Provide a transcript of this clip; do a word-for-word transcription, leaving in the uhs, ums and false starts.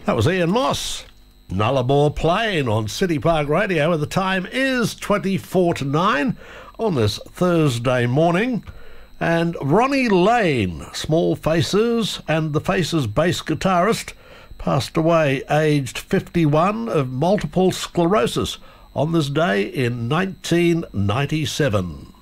That was Ian Moss. Nullarbor Plain on City Park Radio, and the time is twenty-four to nine on this Thursday morning. And Ronnie Lane, Small Faces and the Faces bass guitarist, passed away aged fifty-one of multiple sclerosis on this day in nineteen ninety-seven.